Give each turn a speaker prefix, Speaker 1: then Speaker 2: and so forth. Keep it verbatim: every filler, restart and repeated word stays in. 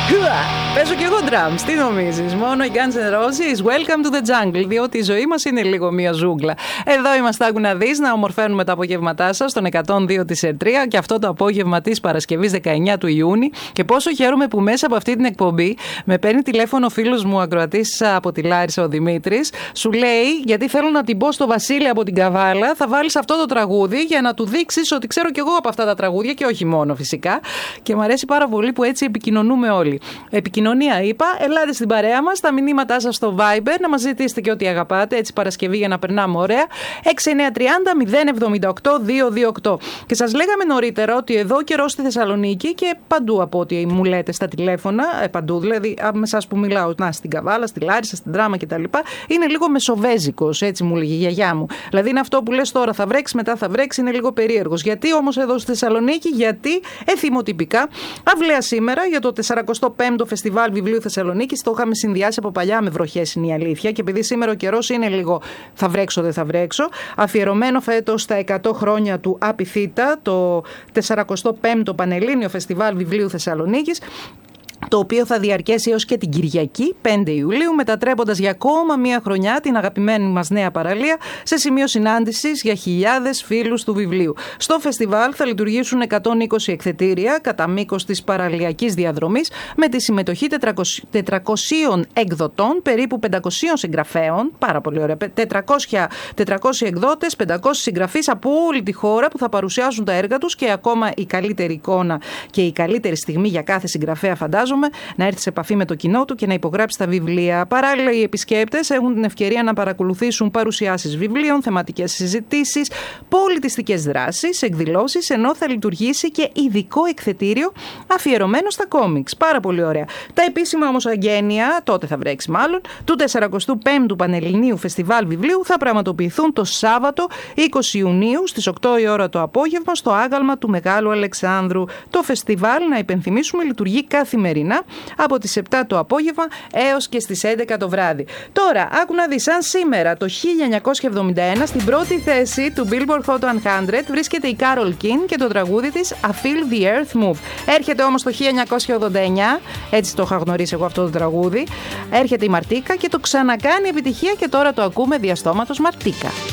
Speaker 1: Παίζω κι εγώ drums, τι νομίζεις? Μόνο οι Guns N' Roses, welcome to the jungle. Διότι η ζωή μας είναι λίγο μια ζούγκλα. Εδώ είμαστε, άκου να δεις, να ομορφαίνουμε τα απογεύματά σας στον εκατόν δύο της Ερτρία και αυτό το απόγευμα της Παρασκευής δεκαεννιά του Ιούνιου. Και πόσο χαίρομαι που μέσα από αυτή την εκπομπή με παίρνει τηλέφωνο ο φίλος μου ακροατής από τη Λάρισα, ο Δημήτρης. Σου λέει, γιατί θέλω να την πω στο Βασίλη από την Καβάλα, θα βάλεις αυτό το τραγούδι για να του δείξεις ότι ξέρω κι εγώ από αυτά τα τραγούδια και όχι μόνο φυσικά. Και μου αρέσει πάρα πολύ που έτσι επικοινωνούμε όλοι. Επικοινωνία είπα, ελάτε στην παρέα μας, τα μηνύματά σας στο Viber, να μας ζητήσετε και ό,τι αγαπάτε, έτσι Παρασκευή για να περνάμε ωραία. έξι εννιά τρία μηδέν μηδέν εβδομήντα οκτώ διακόσια είκοσι οκτώ. Και σας λέγαμε νωρίτερα ότι εδώ καιρό στη Θεσσαλονίκη και παντού από ό,τι μου λέτε στα τηλέφωνα, ε, παντού δηλαδή, με εσάς που μιλάω, να, στην Καβάλα, στη Λάρισα, στην Δράμα κτλ. Είναι λίγο μεσοβέζικος, έτσι μου λέγει η γιαγιά μου. Δηλαδή είναι αυτό που λες τώρα θα βρέξει, μετά θα βρέξει, είναι λίγο περίεργος. Γιατί όμως εδώ στη Θεσσαλονίκη, γιατί εθιμοτυπικά, αυλαία σήμερα για το σαρανταπέμπτο Φεστιβάλ Βιβλίου Θεσσαλονίκης, το είχαμε συνδυάσει από παλιά με βροχές, είναι η αλήθεια. Και επειδή σήμερα ο καιρός είναι λίγο θα βρέξω, δεν θα βρέξω, αφιερωμένο φέτος στα εκατό χρόνια του Απιθύτα, το σαρανταπέμπτο Πανελλήνιο Φεστιβάλ Βιβλίου Θεσσαλονίκης, το οποίο θα διαρκέσει έως και την Κυριακή, πέντε Ιουλίου, μετατρέποντας για ακόμα μία χρονιά την αγαπημένη μας νέα παραλία σε σημείο συνάντησης για χιλιάδες φίλους του βιβλίου. Στο φεστιβάλ θα λειτουργήσουν εκατόν είκοσι εκθετήρια κατά μήκος της παραλιακής διαδρομής, με τη συμμετοχή τετρακοσίων εκδοτών, περίπου πεντακοσίων συγγραφέων, πάρα πολύ ωραία, τετρακόσιοι εκδότες, πεντακόσιοι συγγραφείς από όλη τη χώρα που θα παρουσιάσουν τα έργα τους και ακόμα η καλύτερη εικόνα και η καλύτερη στιγμή για κάθε συγγραφέα, φαντάζομαι, να έρθει σε επαφή με το κοινό του και να υπογράψει τα βιβλία. Παράλληλα, οι επισκέπτες έχουν την ευκαιρία να παρακολουθήσουν παρουσιάσεις βιβλίων, θεματικές συζητήσεις, πολιτιστικές δράσεις, εκδηλώσεις, ενώ θα λειτουργήσει και ειδικό εκθετήριο αφιερωμένο στα κόμιξ. Πάρα πολύ ωραία. Τα επίσημα όμως αγγένεια, τότε θα βρέξει μάλλον, του σαρανταπέμπτου Πανελληνίου Φεστιβάλ Βιβλίου θα πραγματοποιηθούν το Σάββατο είκοσι Ιουνίου στις οκτώ η ώρα το απόγευμα στο άγαλμα του Μεγάλου Αλεξάνδρου. Το φεστιβάλ, να υπενθυμίσουμε, λειτουργεί καθημερινά από τις επτά το απόγευμα έως και στις έντεκα το βράδυ. Τώρα, άκου να δεις, σαν σήμερα το χίλια εννιακόσια εβδομήντα ένα στην πρώτη θέση του Billboard Hot εκατό βρίσκεται η Carole King και το τραγούδι της I Feel the Earth Move. Έρχεται όμως το χίλια εννιακόσια ογδόντα εννιά, έτσι το είχα γνωρίσει εγώ αυτό το τραγούδι, έρχεται η Μαρτίκα και το ξανακάνει επιτυχία και τώρα το ακούμε διαστόματος Μαρτίκα.